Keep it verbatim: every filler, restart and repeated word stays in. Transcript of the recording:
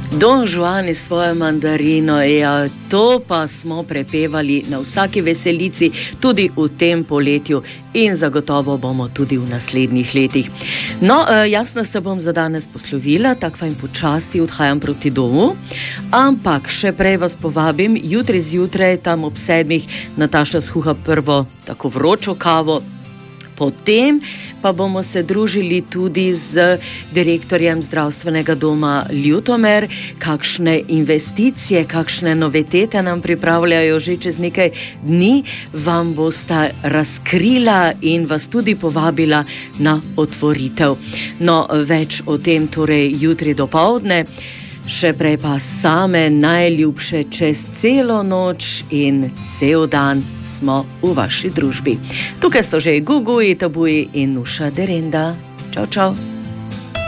Don Juan s svojo mandarino, ja, to pa smo prepevali na vsaki veselici, tudi v tem poletju in zagotovo bomo tudi v naslednjih letih. No, jasno se bom za danes poslovila, tako in počasi odhajam proti domu, ampak še prej vas povabim, jutri zjutraj, tam ob sedmih, Nataša skuha prvo tako vročo kavo, potem pa bomo se družili tudi z direktorjem zdravstvenega doma Ljutomer, kakšne investicije, kakšne novitete nam pripravljajo že čez nekaj dni, vam bosta razkrila in vas tudi povabila na otvoritev. No, več o tem torej jutri dopoldne, še prej pa same najljubše čez celo noč in cel dan smo v vaši družbi. Tukaj so že Gugu, Itabuji in Nuša Derenda. Čau, čau.